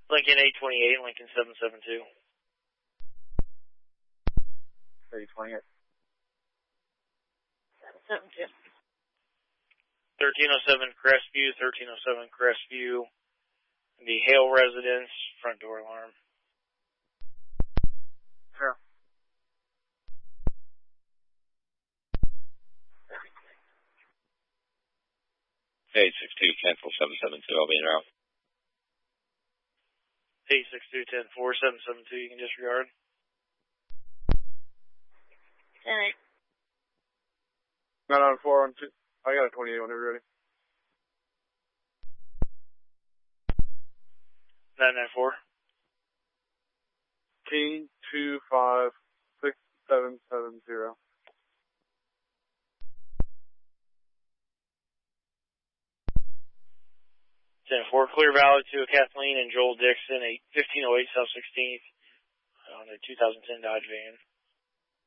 Lincoln 828, Lincoln 772. 828. 772. 1307 Crestview, 1307 Crestview. The Hale residence, front door alarm. Sure. Hey, 62, cancel 772, I'll be en route. 862-104, 772, you can disregard. 10-8. 994 on 2. I got a 28 whenever you're ready. 994. T256770. 10-4, Clear Valley to Kathleen and Joel Dixon, 1508 South 16th, on a 2010 Dodge van.